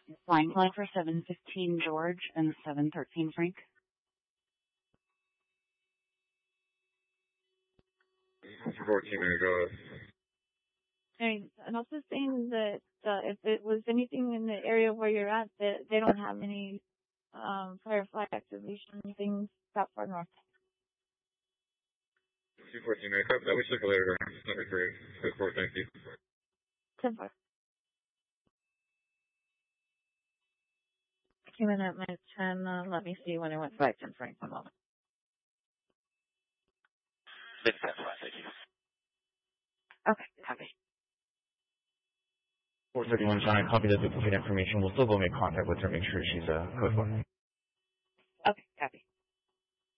Flying flag for 715 George and 713 Frank. 14 minutes, go ahead. And also saying that if it was anything in the area where you're at, that they don't have any prior flag activation things that far north. 214 minutes, that we circulated around number 3. Good for, thank you. 10-4. Came in at my 10, let me see when it went 5-10 Frank, one moment. 10-5, thank you. Okay, copy. 431 Giant, copy the duplicate information. We'll still go make contact with her, make sure she's code 4.